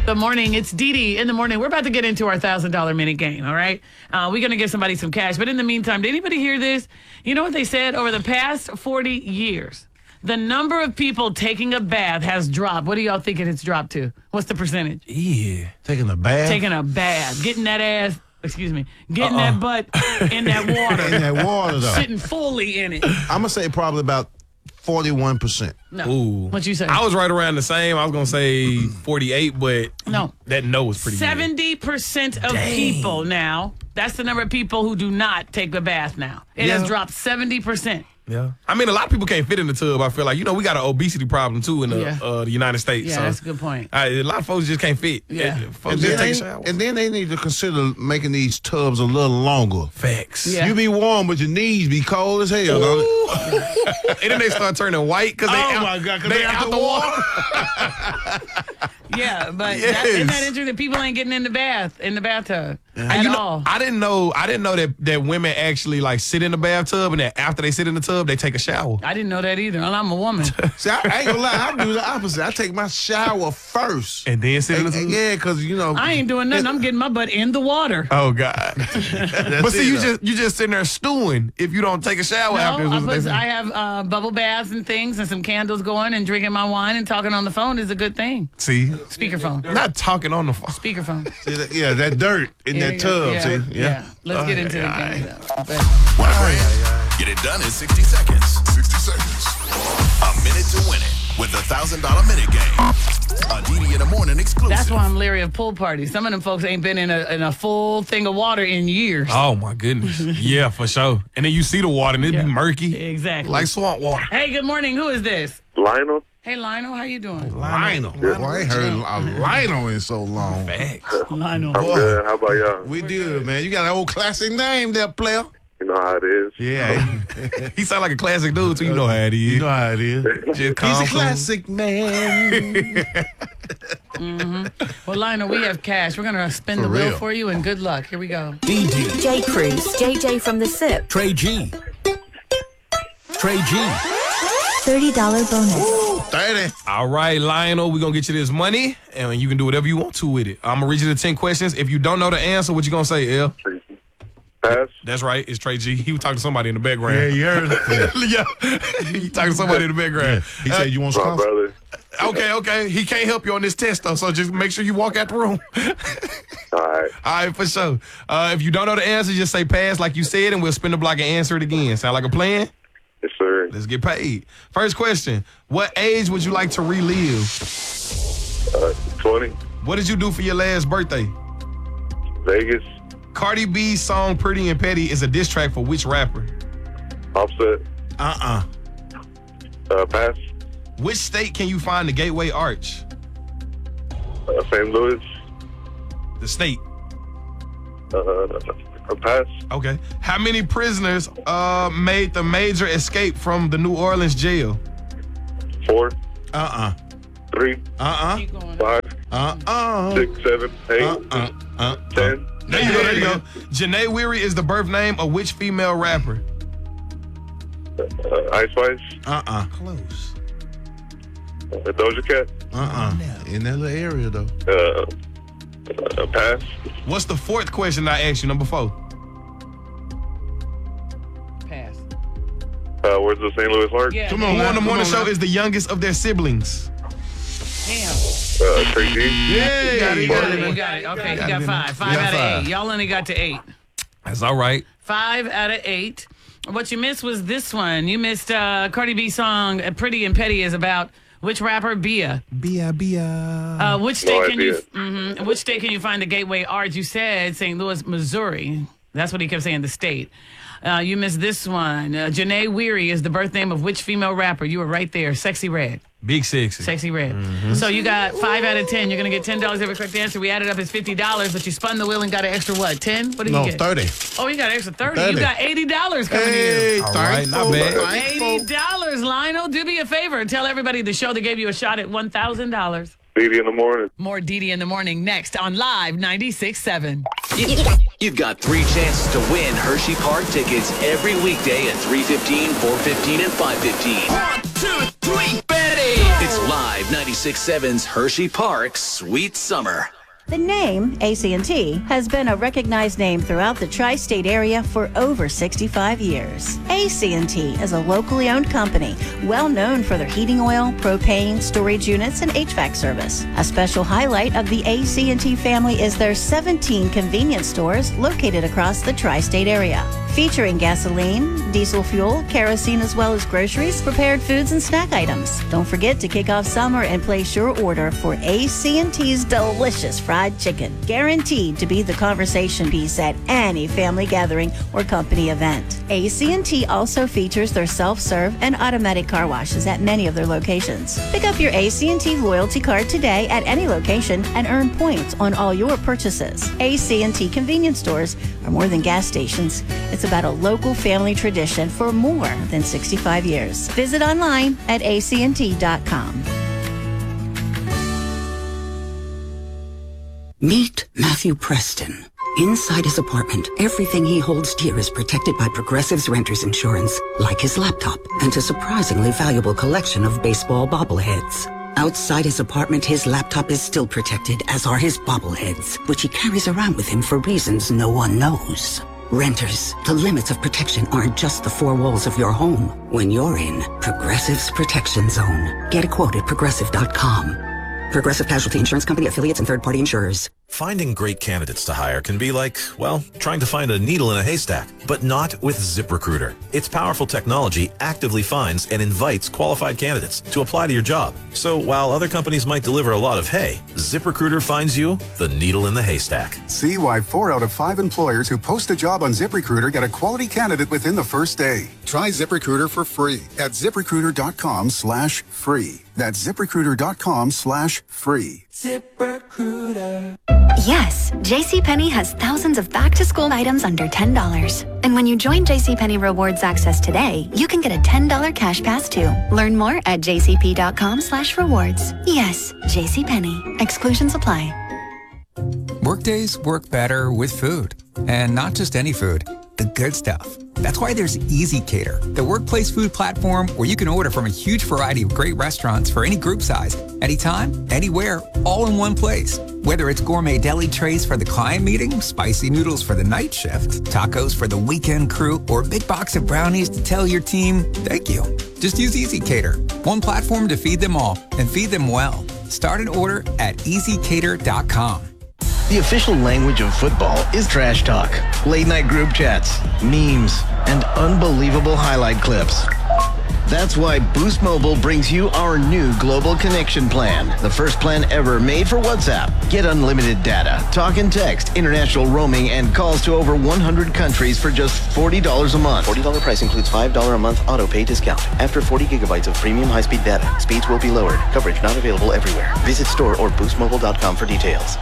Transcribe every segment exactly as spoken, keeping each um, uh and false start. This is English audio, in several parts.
Good morning. It's Dee Dee in the morning. We're about to get into our one thousand dollars minute game, all right? Uh, we're going to give somebody some cash. But in the meantime, did anybody hear this? You know what they said? Over the past forty years, the number of people taking a bath has dropped. What do y'all think it's dropped to? What's the percentage? Yeah. Taking a bath? Taking a bath. Getting that ass, excuse me, getting uh-uh. that butt in that water. In that water, though. Sitting fully in it. I'm going to say probably about forty-one percent. No. Ooh. What you say? I was right around the same. I was going to say forty-eight, but no. That no was pretty seventy percent good. of Dang. people now, that's the number of people who do not take a bath now. It yeah. has dropped seventy percent. Yeah. I mean, a lot of people can't fit in the tub, I feel like. You know, we got an obesity problem, too, in the, yeah. uh, the United States. Yeah, so, that's a good point. Uh, a lot of folks just can't fit. Yeah. Uh, folks And just then, take they, showers. and then they need to consider making these tubs a little longer. Facts. Yeah. You be warm, but your knees be cold as hell. Don't it? And then they start turning white because they Oh, out, my God, 'cause they they out out the the water. Yeah, but Yes. that, isn't that interesting that people ain't getting in the bath, in the bathtub And at you know, all? I didn't know. I didn't know that, that women actually like sit in the bathtub and that after they sit in the tub, they take a shower. I didn't know that either, and I'm a woman. See, I, I ain't gonna lie. I do the opposite. I take my shower first. And then sit in the And- tub. and yeah, because, you know. I ain't doing nothing. I'm getting my butt in the water. Oh God! But see, it, you though. just you just sitting there stewing if you don't take a shower No, after. I, put, I have uh, bubble baths and things and some candles going and drinking my wine and talking on the phone is a good thing. See, Speakerphone. not talking on the phone. Speakerphone. See that- yeah, that dirt in Yeah, that tub. yeah, See, yeah. yeah. Let's get into Aye, the aye. game. though. But- One grand. Get it done in sixty seconds. sixty seconds. A minute to win it with the one thousand dollars minute game. A D D in the morning exclusive. That's why I'm leery of pool parties. Some of them folks ain't been in a, in a full thing of water in years. Oh my goodness! Yeah, for sure. And then you see the water and it Yeah. be murky, Exactly. like swamp water. Hey, good morning. Who is this? Lionel? Hey, Lionel. How you doing? Lionel. Boy, I ain't heard a Lionel in so long. Facts. Lionel. I'm good. How about y'all? We did, man. You got an old classic name there, player. You know how it is. Yeah. He sound like a classic dude too. You know how it is. You know how it is. Just He's calm, a cool. classic man. Well, Lionel, we have cash. We're going to spin For the wheel real. for you, and good luck. Here we go. D D, J. Cruz, J J from the S I P. Trey G, Trey G. thirty dollars bonus. thirty. All right, Lionel, we're going to get you this money, and you can do whatever you want to with it. I'm going to read you the ten questions. If you don't know the answer, what you going to say, L? Pass? That's right. It's Trey G. He was talking to somebody in the background. Yeah, you heard it. yeah. He talking to somebody in the background. He said you want My some. brother. Okay, okay. He can't help you on this test, though, so just make sure you walk out the room. All right. All right, for sure. Uh, if you don't know the answer, just say pass like you said, and we'll spin the block and answer it again. Sound like a plan? Yes, sir. Let's get paid. First question. What age would you like to relive? Uh, twenty. What did you do for your last birthday? Vegas. Cardi B's song Pretty and Petty is a diss track for which rapper? Offset. Uh-uh. Uh, pass. Which state can you find the Gateway Arch? Uh, Saint Louis. The state. Uh, uh, pass. Okay. How many prisoners uh, made the major escape from the New Orleans jail? Four. Uh-uh. Three. Uh-uh. Keep going. Five. Uh-uh. Six. Seven. Eight. Uh-uh. Uh-uh. Ten. There you go, there you go. Janae Weary is the birth name of which female rapper? Uh, Ice Spice. Uh-uh. Close. Uh, Doja Cat. Uh-uh. In that little area, though. Uh, uh, pass. What's the fourth question I asked you, number four? Pass. Uh, where's the Saint Louis Lark? Yeah. Come Who on, on now, the come morning on show now. is the youngest of their siblings? Damn. Uh, Trey G. Yeah. You got it. You got it. You got it. Okay, you got five. Five You got out of five. eight. Y'all only got to eight. That's all right. Five out of eight. What you missed was this one. You missed uh, Cardi B's song uh, Pretty and Petty is about which rapper? Bia. Bia, Bia. Uh, which state No can you idea. mhm. Which state can you find the Gateway Arch? You said Saint Louis, Missouri. That's what he kept saying, the state. Uh, you missed this one. Uh, Janae Weary is the birth name of which female rapper? You were right there. Sexy Red. Big sexy. Sexy Red. So you got five out of ten. You're going to get ten dollars every correct answer. We added up as fifty dollars, but you spun the wheel and got an extra what? ten? What did No, you get? thirty. Oh, you got an extra thirty. thirty. You got eighty dollars coming Hey, to All right, not bad. you. eighty dollars, Lionel. Do me a favor. Tell everybody the show that gave you a shot at one thousand dollars. D D in the morning. More D D in the morning next on Live ninety-six point seven. You've got three chances to win Hershey Park tickets every weekday at three fifteen, four fifteen, and five fifteen. One, two, three, Betty. It's Live ninety-six point seven's Hershey Park Sweet Summer. The name A C and T has been a recognized name throughout the tri-state area for over sixty-five years. A C and T is a locally owned company, well known for their heating oil, propane, storage units, and H V A C service. A special highlight of the A C and T family is their seventeen convenience stores located across the tri-state area, featuring gasoline, diesel fuel, kerosene, as well as groceries, prepared foods, and snack items. Don't forget to kick off summer and place your order for A C and T's delicious fried chicken, guaranteed to be the conversation piece at any family gathering or company event. A C and T also features their self-serve and automatic car washes at many of their locations. Pick up your A C and T loyalty card today at any location and earn points on all your purchases. A C and T convenience stores are more than gas stations. It's about a local family tradition for more than sixty-five years. Visit online at A C and T dot com. Meet Matthew Preston. Inside his apartment, everything he holds dear is protected by Progressive's renter's insurance, like his laptop and a surprisingly valuable collection of baseball bobbleheads. Outside his apartment, his laptop is still protected, as are his bobbleheads, which he carries around with him for reasons no one knows. Renters, the limits of protection aren't just the four walls of your home. When you're in Progressive's Protection Zone, get a quote at progressive dot com. Progressive Casualty Insurance Company, affiliates, and third-party insurers. Finding great candidates to hire can be like, well, trying to find a needle in a haystack, but not with ZipRecruiter. Its powerful technology actively finds and invites qualified candidates to apply to your job. So while other companies might deliver a lot of hay, ZipRecruiter finds you the needle in the haystack. See why four out of five employers who post a job on ZipRecruiter get a quality candidate within the first day. Try ZipRecruiter for free at ZipRecruiter.com slash free. That's ZipRecruiter.com slash free. ZipRecruiter. Yes, JCPenney has thousands of back-to-school items under ten dollars. And when you join JCPenney Rewards Access today, you can get a ten dollars cash pass too. Learn more at jcp.com slash rewards. Yes, JCPenney. Exclusions apply. Workdays work better with food. And not just any food, the good stuff. That's why there's EasyCater, the workplace food platform where you can order from a huge variety of great restaurants for any group size, anytime, anywhere, all in one place. Whether it's gourmet deli trays for the client meeting, spicy noodles for the night shift, tacos for the weekend crew, or a big box of brownies to tell your team, thank you. Just use EasyCater, one platform to feed them all and feed them well. Start an order at easy cater dot com. The official language of football is trash talk, late night group chats, memes, and unbelievable highlight clips. That's why Boost Mobile brings you our new Global Connection Plan, the first plan ever made for WhatsApp. Get unlimited data, talk and text, international roaming, and calls to over one hundred countries for just forty dollars a month. forty dollars price includes five dollars a month auto pay discount. After forty gigabytes of premium high-speed data, speeds will be lowered. Coverage not available everywhere. Visit store or boost mobile dot com for details.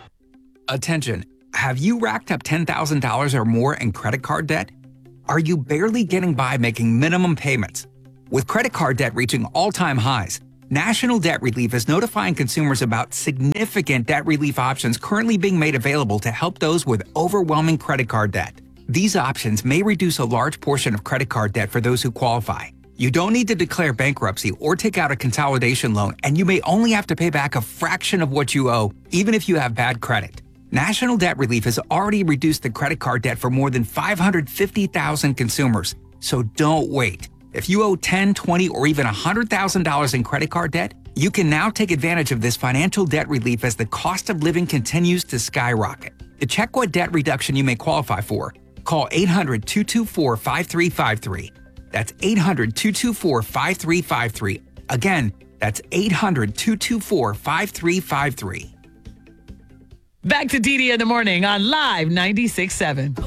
Attention, have you racked up ten thousand dollars or more in credit card debt? Are you barely getting by making minimum payments? With credit card debt reaching all-time highs, National Debt Relief is notifying consumers about significant debt relief options currently being made available to help those with overwhelming credit card debt. These options may reduce a large portion of credit card debt for those who qualify. You don't need to declare bankruptcy or take out a consolidation loan, and you may only have to pay back a fraction of what you owe, even if you have bad credit. National Debt Relief has already reduced the credit card debt for more than five hundred fifty thousand consumers, so don't wait. If you owe ten thousand dollars, twenty thousand dollars, or even one hundred thousand dollars in credit card debt, you can now take advantage of this financial debt relief as the cost of living continues to skyrocket. To check what debt reduction you may qualify for, call eight hundred, two two four, five three five three. That's eight hundred, two two four, five three five three. Again, that's eight hundred, two two four, five three five three. Back to D D in the morning on Live ninety-six point seven.